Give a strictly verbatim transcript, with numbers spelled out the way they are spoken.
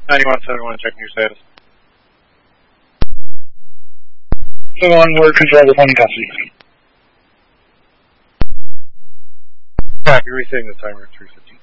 ninety-one seventy-one, checking your status. seven one, word control with one copy. Copy, resetting the timer at three fifteen.